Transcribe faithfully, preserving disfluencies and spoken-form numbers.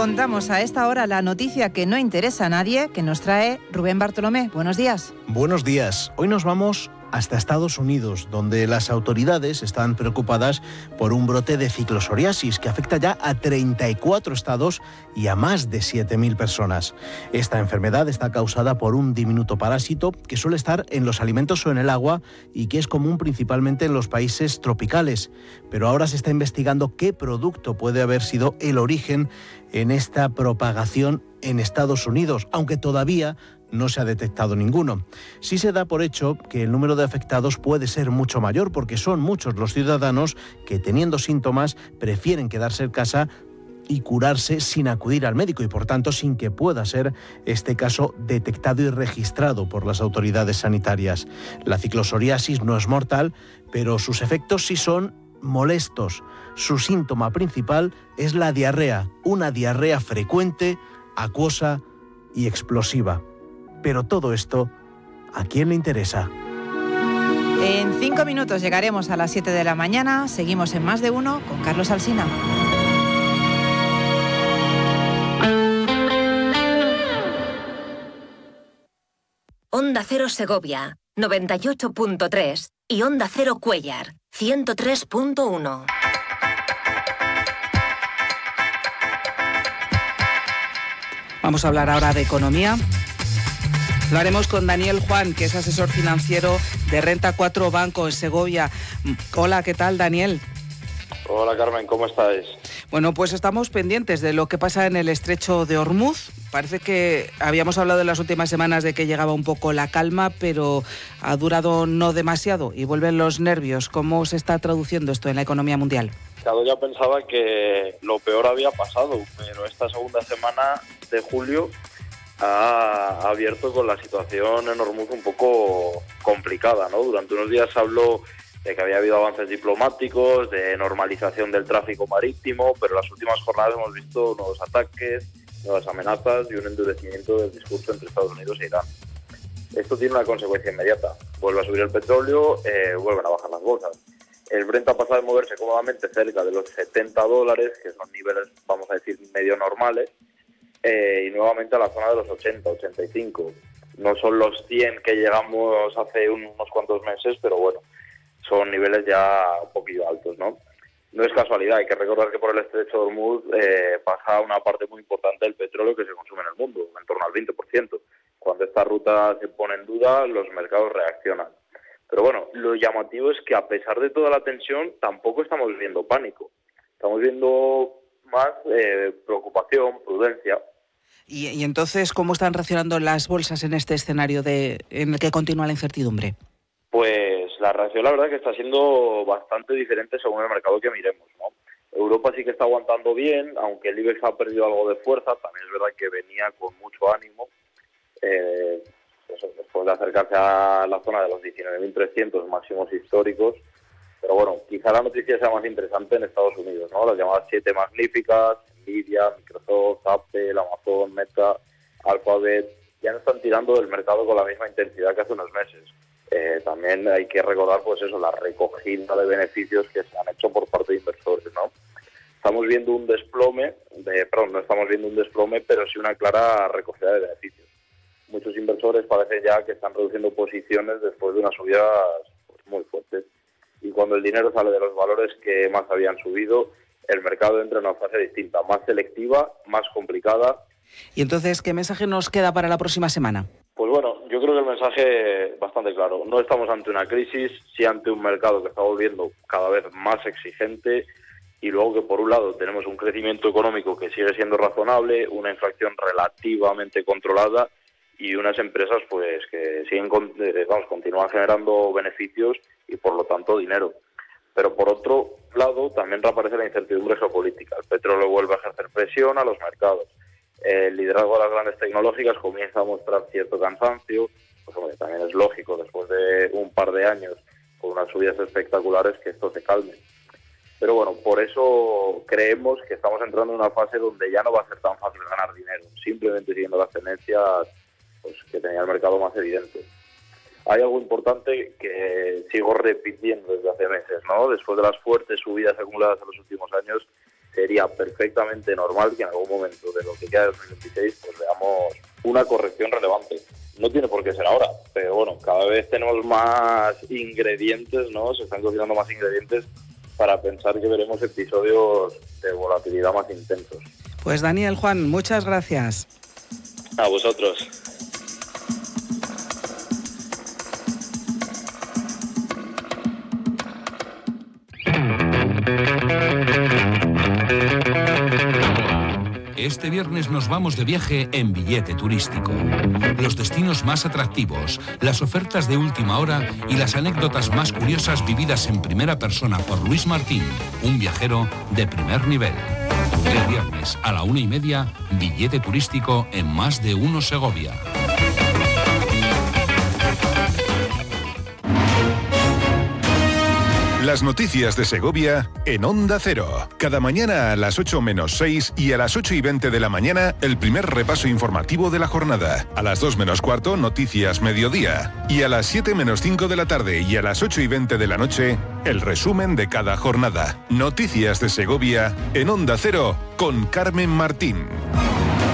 Contamos a esta hora la noticia que no interesa a nadie, que nos trae Rubén Bartolomé. Buenos días. Buenos días. Hoy nos vamos hasta Estados Unidos, donde las autoridades están preocupadas por un brote de ciclosoriasis que afecta ya a treinta y cuatro estados y a más de siete mil personas. Esta enfermedad está causada por un diminuto parásito que suele estar en los alimentos o en el agua y que es común principalmente en los países tropicales. Pero ahora se está investigando qué producto puede haber sido el origen en esta propagación en Estados Unidos, aunque todavía no se ha detectado ninguno. Sí se da por hecho que el número de afectados puede ser mucho mayor porque son muchos los ciudadanos que, teniendo síntomas, prefieren quedarse en casa y curarse sin acudir al médico y, por tanto, sin que pueda ser este caso detectado y registrado por las autoridades sanitarias. La ciclosoriasis no es mortal, pero sus efectos sí son molestos. Su síntoma principal es la diarrea, una diarrea frecuente, acuosa y explosiva. Pero todo esto, ¿a quién le interesa? En cinco minutos llegaremos a las siete de la mañana. Seguimos en Más de Uno con Carlos Alsina. Onda Cero Segovia, noventa y ocho punto tres y Onda Cero Cuéllar, ciento tres punto uno. Vamos a hablar ahora de economía. Lo haremos con Daniel Juan, que es asesor financiero de Renta cuatro Banco en Segovia. Hola, ¿qué tal, Daniel? Hola, Carmen, ¿cómo estáis? Bueno, pues estamos pendientes de lo que pasa en el estrecho de Hormuz. Parece que habíamos hablado en las últimas semanas de que llegaba un poco la calma, pero ha durado no demasiado y vuelven los nervios. ¿Cómo se está traduciendo esto en la economía mundial? Claro, ya pensaba que lo peor había pasado, pero esta segunda semana de julio ha abierto con la situación en Hormuz un poco complicada, ¿no? Durante unos días se habló de que había habido avances diplomáticos, de normalización del tráfico marítimo, pero en las últimas jornadas hemos visto nuevos ataques, nuevas amenazas y un endurecimiento del discurso entre Estados Unidos e Irán. Esto tiene una consecuencia inmediata. Vuelve a subir el petróleo, eh, vuelven a bajar las bolsas. El Brent ha pasado de moverse cómodamente cerca de los setenta dólares, que son niveles, vamos a decir, medio normales, Eh, y nuevamente a la zona de los ochenta, ochenta y cinco. No son los cien que llegamos hace unos cuantos meses, pero bueno, son niveles ya un poquillo altos, ¿no? No es casualidad, hay que recordar que por el estrecho de Hormuz eh, pasa una parte muy importante del petróleo que se consume en el mundo, en torno al veinte por ciento. Cuando esta ruta se pone en duda, los mercados reaccionan. Pero bueno, lo llamativo es que a pesar de toda la tensión, tampoco estamos viendo pánico. Estamos viendo más eh, preocupación, prudencia. Y, y entonces, ¿cómo están reaccionando las bolsas en este escenario de, en el que continúa la incertidumbre? Pues la reacción, la verdad, que está siendo bastante diferente según el mercado que miremos, ¿no? Europa sí que está aguantando bien, aunque el IBEX ha perdido algo de fuerza. También es verdad que venía con mucho ánimo, eh, pues después de acercarse a la zona de los diecinueve mil trescientos máximos históricos. Pero bueno, quizá la noticia sea más interesante en Estados Unidos, ¿no? Las llamadas siete magníficas, Nvidia, Microsoft, Apple, Amazon, Meta, Alphabet, ya no están tirando del mercado con la misma intensidad que hace unos meses. Eh, también hay que recordar, pues eso, la recogida de beneficios que se han hecho por parte de inversores, ¿no? Estamos viendo un desplome, de, perdón, no estamos viendo un desplome, pero sí una clara recogida de beneficios. Muchos inversores parece ya que están reduciendo posiciones después de unas subidas pues, muy fuertes. Y cuando el dinero sale de los valores que más habían subido, el mercado entra en una fase distinta, más selectiva, más complicada. Y entonces, ¿qué mensaje nos queda para la próxima semana? Pues bueno, yo creo que el mensaje es bastante claro. No estamos ante una crisis, sí ante un mercado que está volviendo cada vez más exigente, y luego que por un lado tenemos un crecimiento económico que sigue siendo razonable, una inflación relativamente controlada y unas empresas pues que siguen, vamos, continúan generando beneficios y por lo tanto dinero. Pero por otro lado también reaparece la incertidumbre geopolítica. El petróleo vuelve a ejercer presión a los mercados. El liderazgo de las grandes tecnológicas comienza a mostrar cierto cansancio, pues hombre, también es lógico después de un par de años con unas subidas espectaculares que esto se calme. Pero bueno, por eso creemos que estamos entrando en una fase donde ya no va a ser tan fácil ganar dinero, simplemente siguiendo las tendencias pues, que tenía el mercado más evidentes. Hay algo importante que sigo repitiendo desde hace meses, ¿no? Después de las fuertes subidas acumuladas en los últimos años, sería perfectamente normal que en algún momento de lo que queda de dos mil veintiséis pues veamos una corrección relevante. No tiene por qué ser ahora, pero bueno, cada vez tenemos más ingredientes, ¿no? Se están cocinando más ingredientes para pensar que veremos episodios de volatilidad más intensos. Pues Daniel, Juan, muchas gracias. A vosotros. Este viernes nos vamos de viaje en Billete Turístico. Los destinos más atractivos, las ofertas de última hora y las anécdotas más curiosas vividas en primera persona por Luis Martín, un viajero de primer nivel. El viernes a la una y media, Billete Turístico en Más de Uno Segovia. Las noticias de Segovia en Onda Cero. Cada mañana a las ocho menos seis y a las ocho y veinte de la mañana el primer repaso informativo de la jornada. A las dos menos cuarto, noticias mediodía. Y a las siete menos cinco de la tarde y a las ocho y veinte de la noche, el resumen de cada jornada. Noticias de Segovia en Onda Cero con Carmen Martín.